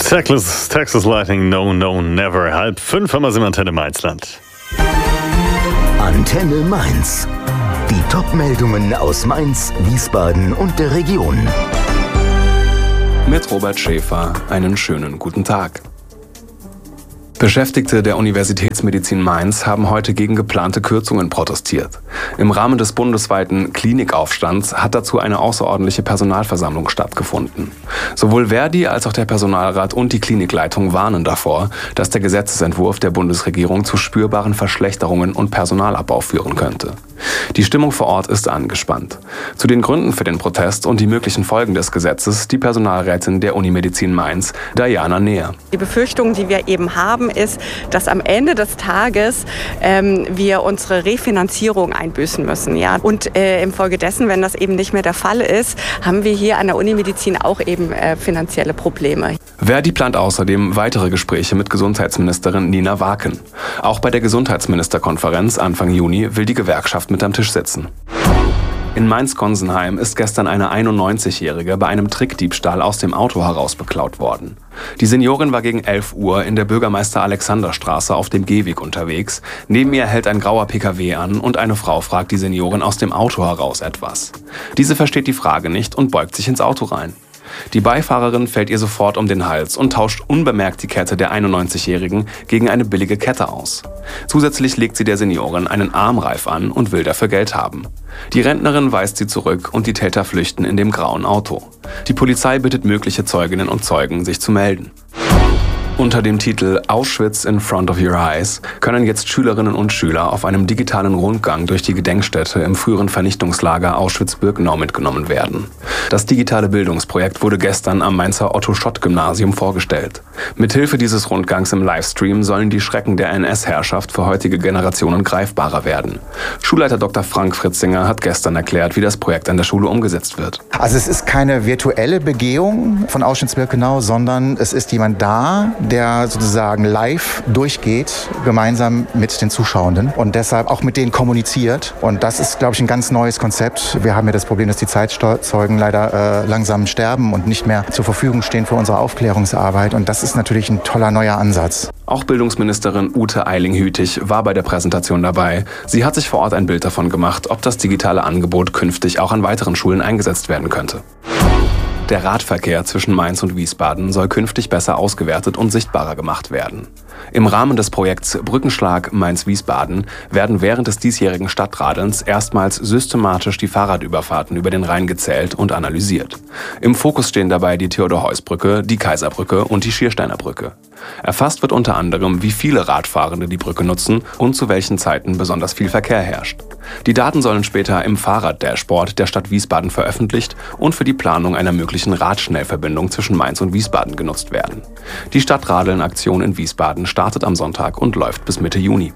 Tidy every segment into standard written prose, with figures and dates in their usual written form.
Texas Lightning, no, never. 4:30 haben wir im Antenne Mainzland. Antenne Mainz. Die Top-Meldungen aus Mainz, Wiesbaden und der Region. Mit Robert Schäfer einen schönen guten Tag. Beschäftigte der Universitätsmedizin Mainz haben heute gegen geplante Kürzungen protestiert. Im Rahmen des bundesweiten Klinikaufstands hat dazu eine außerordentliche Personalversammlung stattgefunden. Sowohl Verdi als auch der Personalrat und die Klinikleitung warnen davor, dass der Gesetzesentwurf der Bundesregierung zu spürbaren Verschlechterungen und Personalabbau führen könnte. Die Stimmung vor Ort ist angespannt. Zu den Gründen für den Protest und die möglichen Folgen des Gesetzes die Personalrätin der Unimedizin Mainz, Diana Neher. Die Befürchtung, die wir eben haben, ist, dass am Ende des Tages wir unsere Refinanzierung einbüßen müssen. Ja? Und infolgedessen, wenn das eben nicht mehr der Fall ist, haben wir hier an der Unimedizin auch eben finanzielle Probleme. Verdi plant außerdem weitere Gespräche mit Gesundheitsministerin Nina Waken. Auch bei der Gesundheitsministerkonferenz Anfang Juni will die Gewerkschaft mit am Tisch sitzen. In Mainz-Gonsenheim ist gestern eine 91-Jährige bei einem Trickdiebstahl aus dem Auto heraus beklaut worden. Die Seniorin war gegen 11 Uhr in der Bürgermeister-Alexander-Straße auf dem Gehweg unterwegs. Neben ihr hält ein grauer PKW an und eine Frau fragt die Seniorin aus dem Auto heraus etwas. Diese versteht die Frage nicht und beugt sich ins Auto rein. Die Beifahrerin fällt ihr sofort um den Hals und tauscht unbemerkt die Kette der 91-Jährigen gegen eine billige Kette aus. Zusätzlich legt sie der Seniorin einen Armreif an und will dafür Geld haben. Die Rentnerin weist sie zurück und die Täter flüchten in dem grauen Auto. Die Polizei bittet mögliche Zeuginnen und Zeugen, sich zu melden. Unter dem Titel Auschwitz in Front of Your Eyes können jetzt Schülerinnen und Schüler auf einem digitalen Rundgang durch die Gedenkstätte im früheren Vernichtungslager Auschwitz-Birkenau mitgenommen werden. Das digitale Bildungsprojekt wurde gestern am Mainzer Otto-Schott-Gymnasium vorgestellt. Mithilfe dieses Rundgangs im Livestream sollen die Schrecken der NS-Herrschaft für heutige Generationen greifbarer werden. Schulleiter Dr. Frank Fritzinger hat gestern erklärt, wie das Projekt an der Schule umgesetzt wird. Also es ist keine virtuelle Begehung von Auschwitz-Birkenau, sondern es ist jemand da, der sozusagen live durchgeht, gemeinsam mit den Zuschauenden und deshalb auch mit denen kommuniziert. Und das ist, glaube ich, ein ganz neues Konzept. Wir haben ja das Problem, dass die Zeitzeugen leider langsam sterben und nicht mehr zur Verfügung stehen für unsere Aufklärungsarbeit. Und das ist natürlich ein toller neuer Ansatz. Auch Bildungsministerin Ute Eiling-Hütig war bei der Präsentation dabei. Sie hat sich vor Ort ein Bild davon gemacht, ob das digitale Angebot künftig auch an weiteren Schulen eingesetzt werden könnte. Der Radverkehr zwischen Mainz und Wiesbaden soll künftig besser ausgewertet und sichtbarer gemacht werden. Im Rahmen des Projekts Brückenschlag Mainz-Wiesbaden werden während des diesjährigen Stadtradelns erstmals systematisch die Fahrradüberfahrten über den Rhein gezählt und analysiert. Im Fokus stehen dabei die Theodor-Heuss-Brücke, die Kaiserbrücke und die Schiersteiner Brücke. Erfasst wird unter anderem, wie viele Radfahrende die Brücke nutzen und zu welchen Zeiten besonders viel Verkehr herrscht. Die Daten sollen später im Fahrrad-Dashboard der Stadt Wiesbaden veröffentlicht und für die Planung einer möglichen Radschnellverbindung zwischen Mainz und Wiesbaden genutzt werden. Die Stadtradeln-Aktion in Wiesbaden startet am Sonntag und läuft bis Mitte Juni.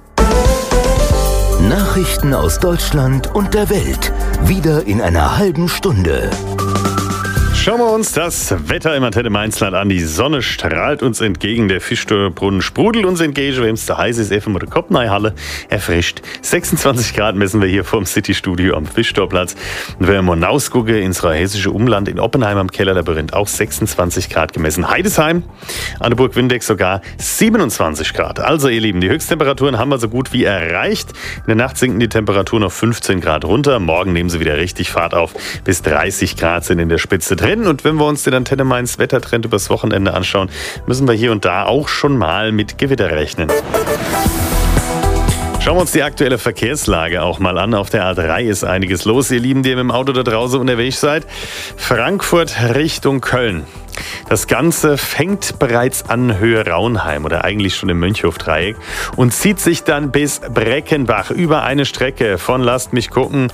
Nachrichten aus Deutschland und der Welt. Wieder in einer halben Stunde. Schauen wir uns das Wetter im Antenne Mainzland an. Die Sonne strahlt uns entgegen, der Fischtorbrunnen sprudelt uns entgegen, wenn es zu heiß ist, einfach mal die Kopfneihalle erfrischt. 26 Grad messen wir hier vom City-Studio am Fischtorplatz. Und wenn wir mal rausgucken ins hessische Umland, in Oppenheim am Keller, da brennt auch 26 Grad gemessen. Heidesheim, an der Burg Windeck sogar 27 Grad. Also ihr Lieben, die Höchsttemperaturen haben wir so gut wie erreicht. In der Nacht sinken die Temperaturen auf 15 Grad runter. Morgen nehmen sie wieder richtig Fahrt auf. Bis 30 Grad sind in der Spitze drin. Und wenn wir uns den Antenne Mainz Wettertrend übers Wochenende anschauen, müssen wir hier und da auch schon mal mit Gewitter rechnen. Schauen wir uns die aktuelle Verkehrslage auch mal an. Auf der A3 ist einiges los, ihr Lieben, die ihr mit dem Auto da draußen unterwegs seid. Frankfurt Richtung Köln. Das Ganze fängt bereits an Höhe Raunheim oder eigentlich schon im Mönchhof-Dreieck und zieht sich dann bis Breckenbach über eine Strecke von, lasst mich gucken,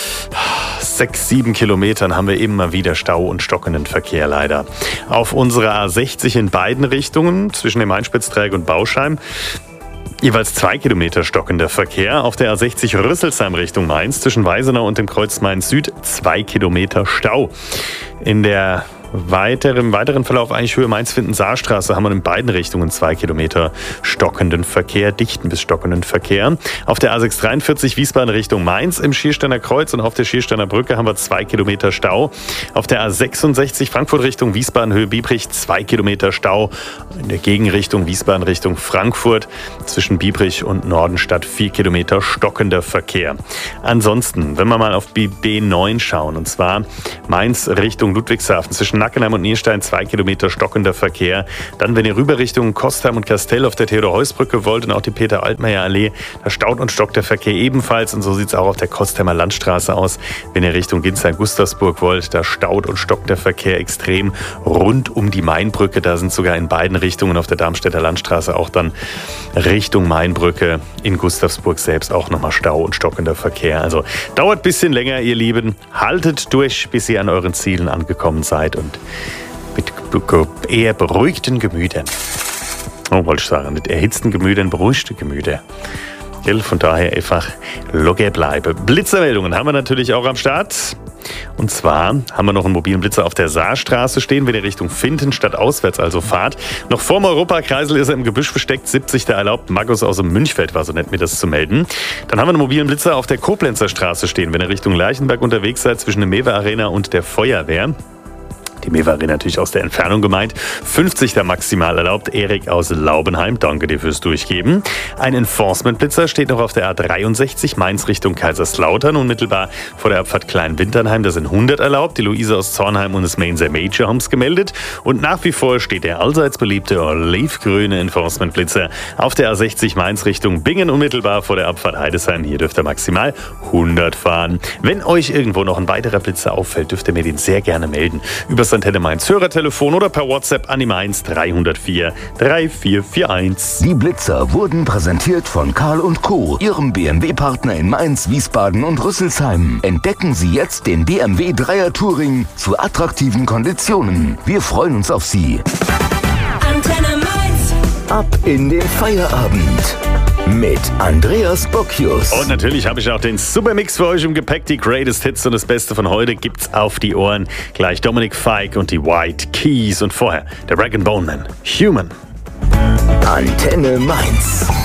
6-7 Kilometern haben wir immer wieder Stau und stockenden Verkehr leider. Auf unserer A60 in beiden Richtungen zwischen dem Einspitzdreieck und Bauschheim jeweils 2 Kilometer stockender Verkehr. Auf der A60 Rüsselsheim Richtung Mainz zwischen Weisenau und dem Kreuz Mainz Süd 2 Kilometer Stau. In der Im weiteren Verlauf eigentlich Höhe Mainz-Finden-Saarstraße haben wir in beiden Richtungen 2 Kilometer stockenden Verkehr, dichten bis stockenden Verkehr. Auf der A643 Wiesbaden Richtung Mainz im Schiersteiner Kreuz und auf der Schiersteiner Brücke haben wir 2 Kilometer Stau. Auf der A66 Frankfurt Richtung Wiesbaden Höhe Biebrich 2 Kilometer Stau. In der Gegenrichtung Wiesbaden Richtung Frankfurt zwischen Biebrich und Nordenstadt 4 Kilometer stockender Verkehr. Ansonsten, wenn wir mal auf B9 schauen, und zwar Mainz Richtung Ludwigshafen zwischen Nackenheim und Nierstein 2 Kilometer stockender Verkehr. Dann, wenn ihr rüber Richtung Kostheim und Kastell auf der Theodor-Heuss-Brücke wollt und auch die Peter-Altmaier-Allee, da staut und stockt der Verkehr ebenfalls. Und so sieht es auch auf der Kostheimer Landstraße aus. Wenn ihr Richtung Ginsheim-Gustavsburg wollt, da staut und stockt der Verkehr extrem rund um die Mainbrücke. Da sind sogar in beiden Richtungen auf der Darmstädter Landstraße auch dann Richtung Mainbrücke in Gustavsburg selbst auch nochmal Stau und stockender Verkehr. Also dauert ein bisschen länger, ihr Lieben. Haltet durch, bis ihr an euren Zielen angekommen seid und mit eher beruhigten Gemütern. Oh, wollte ich sagen, mit erhitzten Gemütern, beruhigte Gemüter. Von daher einfach locker bleiben. Blitzermeldungen haben wir natürlich auch am Start. Und zwar haben wir noch einen mobilen Blitzer auf der Saarstraße stehen, wenn ihr Richtung Finten statt auswärts also fahrt. Noch vor dem Europakreisel ist er im Gebüsch versteckt, 70 da erlaubt. Markus aus dem Münchfeld war so nett, mir das zu melden. Dann haben wir einen mobilen Blitzer auf der Koblenzer Straße stehen, wenn ihr Richtung Lerchenberg unterwegs seid, zwischen der Mewe Arena und der Feuerwehr. Die Mewe Arena natürlich aus der Entfernung gemeint. 50 da maximal erlaubt. Erik aus Laubenheim, danke dir fürs Durchgeben. Ein Enforcement-Blitzer steht noch auf der A63 Mainz Richtung Kaiserslautern. Unmittelbar vor der Abfahrt Kleinwinternheim, da sind 100 erlaubt. Die Luise aus Zornheim und das Mainzer Major haben es gemeldet. Und nach wie vor steht der allseits beliebte olivgrüne Enforcement-Blitzer auf der A60 Mainz Richtung Bingen. Unmittelbar vor der Abfahrt Heidesheim. Hier dürft ihr maximal 100 fahren. Wenn euch irgendwo noch ein weiterer Blitzer auffällt, dürft ihr mir den sehr gerne melden. Über das Antenne Mainz Hörertelefon oder per WhatsApp an die Mainz 304 3441. Die Blitzer wurden präsentiert von Karl & Co., Ihrem BMW-Partner in Mainz, Wiesbaden und Rüsselsheim. Entdecken Sie jetzt den BMW 3er Touring zu attraktiven Konditionen. Wir freuen uns auf Sie. Antenne Mainz. Ab in den Feierabend mit Andreas Bocchius. Und natürlich habe ich auch den Supermix für euch im Gepäck. Die Greatest Hits und das Beste von heute gibt's auf die Ohren. Gleich Dominic Fike und die White Keys und vorher der Rag & Bone Man, Human. Antenne Mainz.